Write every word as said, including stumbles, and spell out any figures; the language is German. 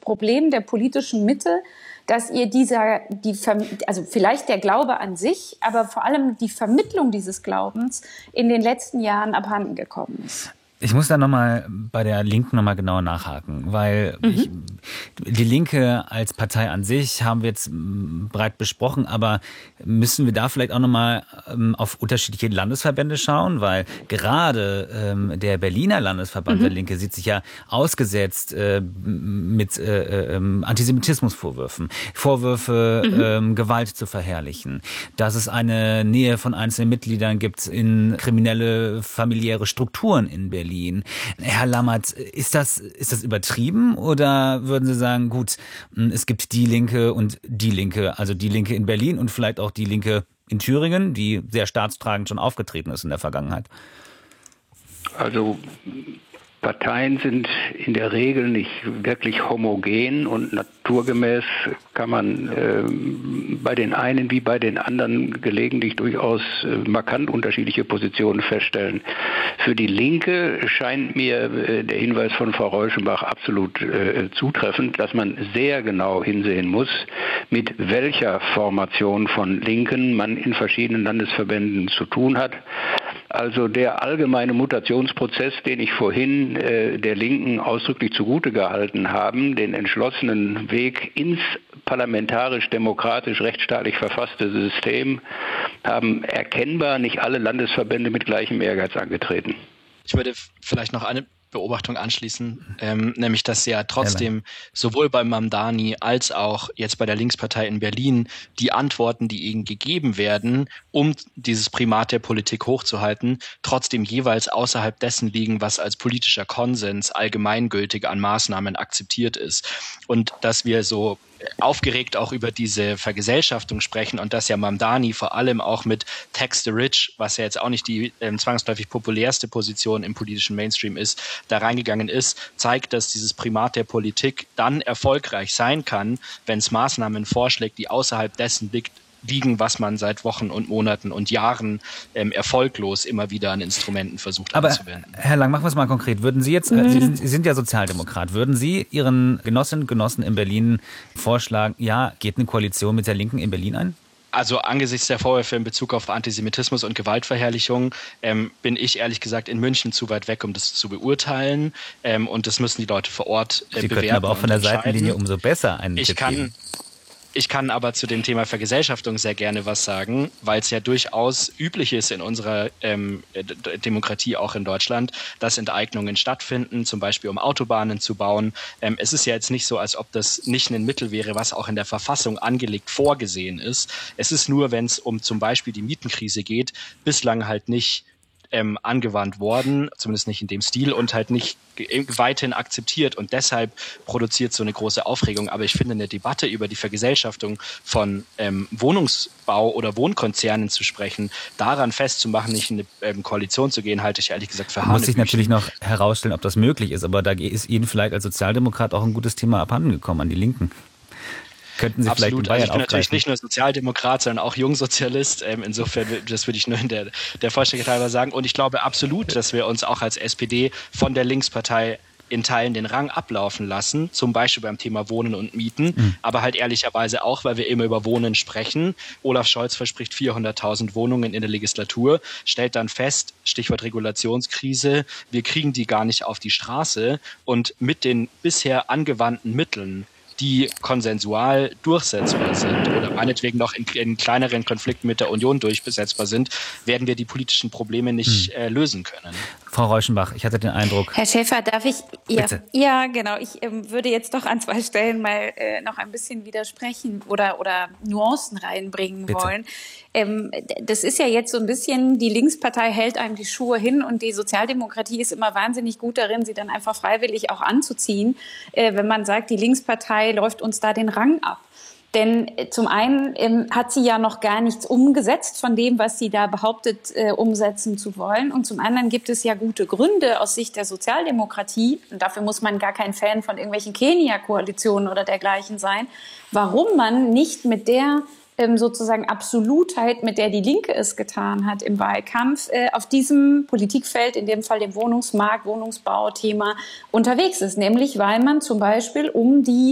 Problem der politischen Mitte, dass ihr dieser, die, also vielleicht der Glaube an sich, aber vor allem die Vermittlung dieses Glaubens in den letzten Jahren abhanden gekommen ist. Ich muss da nochmal bei der Linken nochmal genauer nachhaken, weil mhm. ich, die Linke als Partei an sich haben wir jetzt breit besprochen, aber müssen wir da vielleicht auch nochmal ähm, auf unterschiedliche Landesverbände schauen, weil gerade ähm, der Berliner Landesverband mhm. der Linke sieht sich ja ausgesetzt äh, mit äh, äh, Antisemitismusvorwürfen, Vorwürfe, mhm. ähm, Gewalt zu verherrlichen, dass es eine Nähe von einzelnen Mitgliedern gibt in kriminelle familiäre Strukturen in Berlin. Herr Lammert, ist das, ist das übertrieben oder würden Sie sagen, gut, es gibt die Linke und die Linke, also die Linke in Berlin und vielleicht auch die Linke in Thüringen, die sehr staatstragend schon aufgetreten ist in der Vergangenheit? Also Parteien sind in der Regel nicht wirklich homogen und naturgemäß kann man äh, bei den einen wie bei den anderen gelegentlich durchaus äh, markant unterschiedliche Positionen feststellen. Für die Linke scheint mir äh, der Hinweis von Frau Reuschenbach absolut äh, zutreffend, dass man sehr genau hinsehen muss, mit welcher Formation von Linken man in verschiedenen Landesverbänden zu tun hat. Also der allgemeine Mutationsprozess, den ich vorhin äh, der Linken ausdrücklich zugute gehalten habe, den entschlossenen Weg ins parlamentarisch-demokratisch rechtsstaatlich verfasste System, haben erkennbar nicht alle Landesverbände mit gleichem Ehrgeiz angetreten. Ich würde vielleicht noch eine Beobachtung anschließen, ähm, nämlich dass ja trotzdem sowohl bei Mamdani als auch jetzt bei der Linkspartei in Berlin die Antworten, die ihnen gegeben werden, um dieses Primat der Politik hochzuhalten, trotzdem jeweils außerhalb dessen liegen, was als politischer Konsens allgemeingültig an Maßnahmen akzeptiert ist. Und dass wir so aufgeregt auch über diese Vergesellschaftung sprechen und dass ja Mamdani vor allem auch mit Tax the Rich, was ja jetzt auch nicht die ähm, zwangsläufig populärste Position im politischen Mainstream ist, da reingegangen ist, zeigt, dass dieses Primat der Politik dann erfolgreich sein kann, wenn es Maßnahmen vorschlägt, die außerhalb dessen liegt, liegen, was man seit Wochen und Monaten und Jahren ähm, erfolglos immer wieder an Instrumenten versucht Aber anzuwenden. Herr Lang, machen wir es mal konkret. Würden Sie jetzt, mhm. Sie, sind, Sie sind ja Sozialdemokrat, würden Sie Ihren Genossinnen und Genossen in Berlin vorschlagen, ja, geht eine Koalition mit der Linken in Berlin ein? Also angesichts der Vorwürfe in Bezug auf Antisemitismus und Gewaltverherrlichung ähm, bin ich ehrlich gesagt in München zu weit weg, um das zu beurteilen. Ähm, und das müssen die Leute vor Ort äh, Sie bewerten. Sie könnten aber auch von der Seitenlinie umso besser einen Ich Tipp kann geben. Ich kann aber zu dem Thema Vergesellschaftung sehr gerne was sagen, weil es ja durchaus üblich ist in unserer ähm, D- Demokratie, auch in Deutschland, dass Enteignungen stattfinden, zum Beispiel um Autobahnen zu bauen. Ähm, es ist ja jetzt nicht so, als ob das nicht ein Mittel wäre, was auch in der Verfassung angelegt vorgesehen ist. Es ist nur, wenn es um zum Beispiel die Mietenkrise geht, bislang halt nicht Ähm, angewandt worden, zumindest nicht in dem Stil und halt nicht ge- weiterhin akzeptiert und deshalb produziert so eine große Aufregung. Aber ich finde, eine Debatte über die Vergesellschaftung von ähm, Wohnungsbau oder Wohnkonzernen zu sprechen, daran festzumachen, nicht in eine ähm, Koalition zu gehen, halte ich ehrlich gesagt für Muss sich Hanebüchen. natürlich noch herausstellen, ob das möglich ist, aber da ist Ihnen vielleicht als Sozialdemokrat auch ein gutes Thema abhanden gekommen an die Linken. Könnten Sie Absolut. vielleicht in Bayern also ich bin aufgreifen? natürlich nicht nur Sozialdemokrat, sondern auch Jungsozialist. Ähm, insofern, das würde ich nur in der, der Vollständigkeit halber sagen. Und ich glaube absolut, dass wir uns auch als S P D von der Linkspartei in Teilen den Rang ablaufen lassen, zum Beispiel beim Thema Wohnen und Mieten, mhm. aber halt ehrlicherweise auch, weil wir immer über Wohnen sprechen. Olaf Scholz verspricht vierhunderttausend Wohnungen in der Legislatur, stellt dann fest, Stichwort Regulationskrise, wir kriegen die gar nicht auf die Straße und mit den bisher angewandten Mitteln, die konsensual durchsetzbar sind oder meinetwegen noch in, in kleineren Konflikten mit der Union durchbesetzbar sind, werden wir die politischen Probleme nicht hm. äh, lösen können. Frau Reuschenbach, ich hatte den Eindruck... Herr Schäfer, darf ich... Ja, Bitte. ja genau. Ich ähm, würde jetzt doch an zwei Stellen mal äh, noch ein bisschen widersprechen oder, oder Nuancen reinbringen Bitte. wollen. Ähm, das ist ja jetzt so ein bisschen, die Linkspartei hält einem die Schuhe hin und die Sozialdemokratie ist immer wahnsinnig gut darin, sie dann einfach freiwillig auch anzuziehen, äh, wenn man sagt, die Linkspartei läuft uns da den Rang ab. Denn äh, zum einen ähm, hat sie ja noch gar nichts umgesetzt von dem, was sie da behauptet, äh, umsetzen zu wollen. Und zum anderen gibt es ja gute Gründe aus Sicht der Sozialdemokratie, und dafür muss man gar kein Fan von irgendwelchen Kenia-Koalitionen oder dergleichen sein, warum man nicht mit der sozusagen Absolutheit, mit der die Linke es getan hat im Wahlkampf, äh, auf diesem Politikfeld, in dem Fall dem Wohnungsmarkt, Wohnungsbauthema, unterwegs ist. Nämlich, weil man zum Beispiel um die